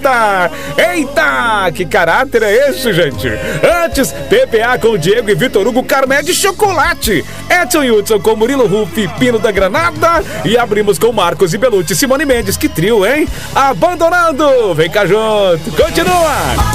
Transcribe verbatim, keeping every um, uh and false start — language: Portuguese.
Eita, que caráter é esse, gente? Antes, P P A com Diego e Vitor Hugo, Carmé de chocolate. Edson e Hudson com Murilo Rufi, Pino da Granada. E abrimos com Marcos e Belucci, Simone Mendes. Que trio, hein? Abandonando. Vem cá junto. Continua.